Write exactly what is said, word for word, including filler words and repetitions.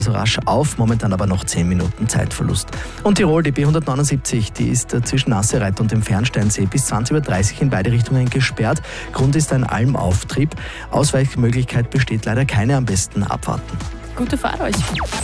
so rasch auf, momentan aber noch zehn Minuten Zeitverlust. Und Tirol, die B hundertneunundsiebzig, die ist zwischen Nassereit und dem Fernsteinsee bis zwanzig Uhr dreißig in beide Richtungen gesperrt. Grund ist ein Almauftrieb. Ausweichmöglichkeit besteht leider keine, am besten abwarten. Gute Fahrt euch.